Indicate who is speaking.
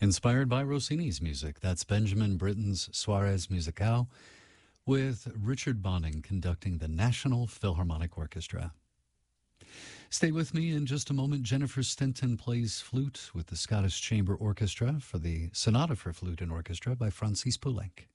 Speaker 1: Inspired by Rossini's music. That's Benjamin Britten's Soirées Musicales with Richard Bonning conducting the National Philharmonic Orchestra. Stay with me in just a moment. Jennifer Stinton plays flute with the Scottish Chamber Orchestra for the Sonata for Flute and Orchestra by Francis Poulenc.